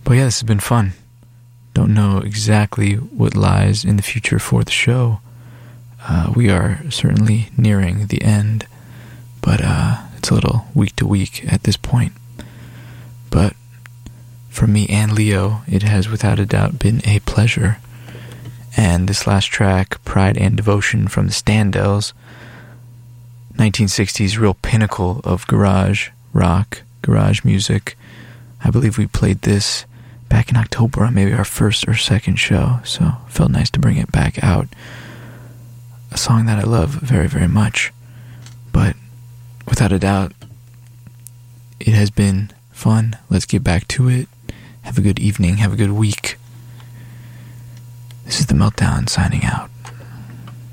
But yeah, this has been fun. Don't know exactly what lies in the future for the show. We are certainly nearing the end, but it's a little week to week at this point. But for me and Leo, it has without a doubt been a pleasure. And this last track, Pride and Devotion from the Standells, 1960s real pinnacle of garage rock, garage music. I believe we played this back in October on maybe our first or second show, so it felt nice to bring it back out. A song that I love very, very much. But without a doubt, it has been fun. Let's get back to it. Have a good evening. Have a good week. This is The Meltdown signing out.